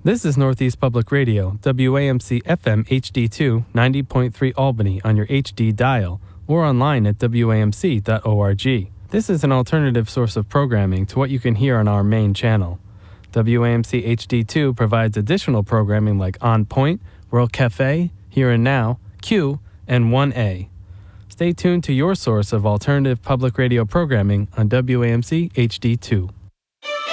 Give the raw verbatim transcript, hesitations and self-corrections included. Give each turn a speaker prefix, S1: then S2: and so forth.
S1: This is Northeast Public Radio, W A M C F M H D two, ninety point three Albany on your H D dial, or online at W A M C dot org. This is an alternative source of programming to what you can hear on our main channel. W A M C H D two provides additional programming like On Point, World Cafe, Here and Now, Q, and one A. Stay tuned to your source of alternative public radio programming on W A M C H D two.